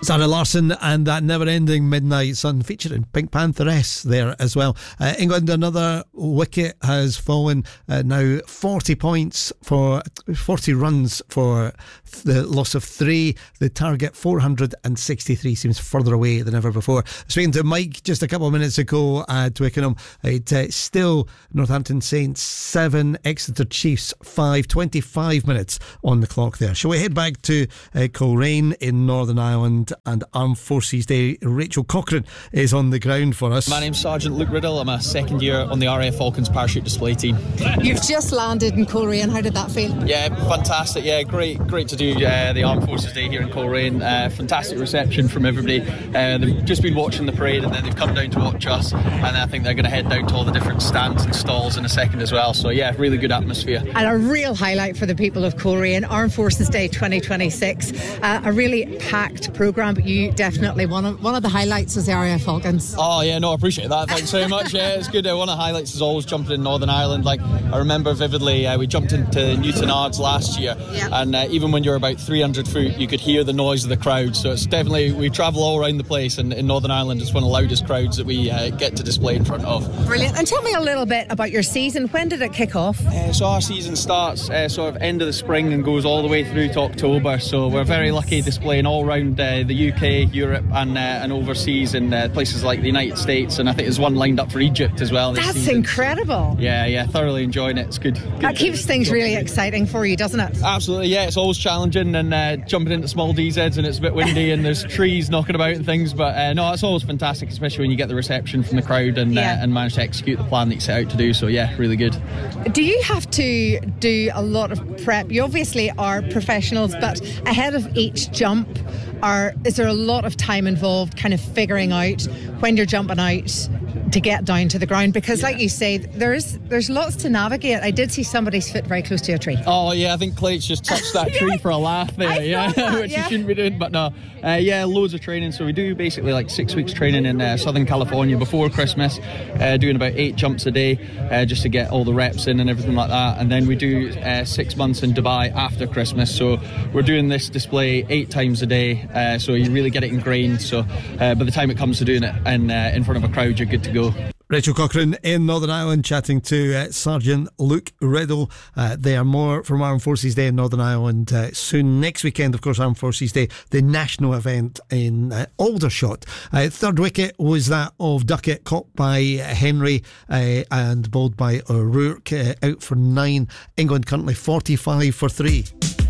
Zara Larsson and That Never Ending Midnight Sun, featuring Pink Pantheress there as well. England, another wicket has fallen. Now 40 points for 40 runs for the loss of 3. The target 463 seems further away than ever before. Speaking to Mike just a couple of minutes ago at Twickenham, it's still Northampton Saints 7, Exeter Chiefs 5, 25 minutes on the clock there. Shall we head back to Coleraine in Northern Ireland and Armed Forces Day? Rachel Cochrane is on the ground for us. My name's Sergeant Luke Riddle. I'm a second year on the RAF Falcons parachute display team. You've just landed in Coleraine. How did that feel? Yeah, fantastic. Yeah, great to do the Armed Forces Day here in Coleraine. Fantastic reception from everybody. They've just been watching the parade and then they've come down to watch us, and I think they're going to head down to all the different stands and stalls in a second as well. So yeah, really good atmosphere. And a real highlight for the people of Coleraine, Armed Forces Day 2026. A really packed programme, but you definitely one of the highlights was the RAF Falcons. Oh yeah, no, I appreciate that. Thanks so much. Yeah, it's good. One of the highlights is always jumping in Northern Ireland. Like, I remember vividly, we jumped into Newtownards last year, and even when you're about 300 foot, you could hear the noise of the crowd. So it's definitely, we travel all around the place, and in Northern Ireland it's one of the loudest crowds that we get to display in front of. Brilliant. And tell me a little bit about your season. When did it kick off? So our season starts sort of end of the spring and goes all the way through to October. So we're very lucky displaying all around the UK, Europe and overseas in places like the United States, and I think there's one lined up for Egypt as well. That's season. Incredible. Yeah, thoroughly enjoying it. It's good. That keeps things really exciting for you, doesn't it? Absolutely, yeah. It's always challenging, and jumping into small DZs, and it's a bit windy and there's trees knocking about and things, but no, it's always fantastic, especially when you get the reception from the crowd and manage to execute the plan that you set out to do. So yeah, really good. Do you have to do a lot of prep? You obviously are professionals, but ahead of each jump, is there a lot of time involved kind of figuring out when you're jumping out to get down to the ground? Because like you say, there's lots to navigate. I did see somebody's foot very close to a tree. Oh yeah, I think Clay's just touched that tree for a laugh there, which you shouldn't be doing, but no. Loads of training. So we do basically like 6 weeks training in Southern California before Christmas, doing about 8 jumps a day, just to get all the reps in and everything like that. And then we do 6 months in Dubai after Christmas. So we're doing this display 8 times a day, so you really get it ingrained. So by the time it comes to doing it and in front of a crowd, you're good to go. Rachel Cochrane in Northern Ireland chatting to Sergeant Luke Riddle. There are more from Armed Forces Day in Northern Ireland soon. Next weekend, of course, Armed Forces Day, the national event in Aldershot. Third wicket was that of Duckett, caught by Henry and bowled by O'Rourke, out for 9. England currently 45 for 3.